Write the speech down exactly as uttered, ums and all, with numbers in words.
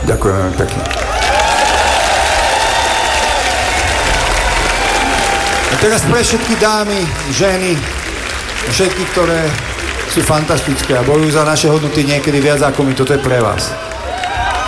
Ďakujem veľmi pekne. A teraz pre všetky dámy, ženy, všetky, ktoré sú fantastické a bojujú za naše hodnoty niekedy viac ako my, toto je pre vás.